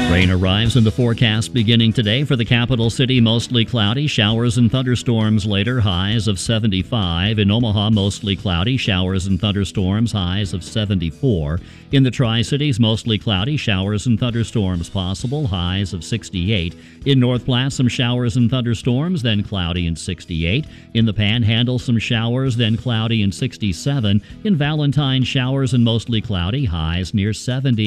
Rain arrives in the forecast beginning today for the capital city. Mostly cloudy, showers and thunderstorms later, highs of 75. In Omaha, mostly cloudy, showers and thunderstorms, highs of 74. In the Tri-Cities, mostly cloudy, showers and thunderstorms possible, highs of 68. In North Platte, some showers and thunderstorms, then cloudy and 68. In the Panhandle, some showers, then cloudy and 67. In Valentine, showers and mostly cloudy, highs near 70.